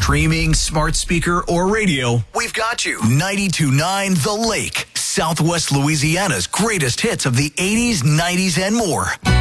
streaming, smart speaker, or radio, we've got you. 92.9 The Lake, Southwest Louisiana's greatest hits of the 80s, 90s, and more.